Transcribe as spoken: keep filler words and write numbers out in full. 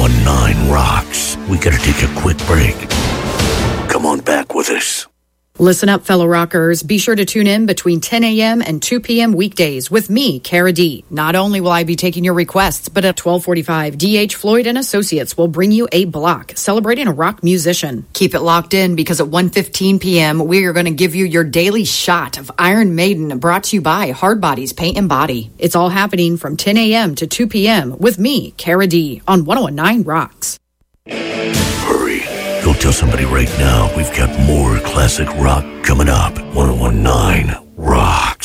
nineteen rocks. We gotta take a quick break. Come on back with us. Listen up, fellow rockers. Be sure to tune in between ten a.m. and two p.m. weekdays with me, Cara D. Not only will I be taking your requests, but at twelve forty-five, D H Floyd and Associates will bring you a block celebrating a rock musician. Keep it locked in because at one fifteen p.m., we are going to give you your daily shot of Iron Maiden, brought to you by Hard Bodies Paint and Body. It's all happening from ten a.m. to two p.m. with me, Cara D, on ten nineteen Rocks. Hurry. Go tell somebody right now we've got more classic rock coming up. ten nineteen Rocks.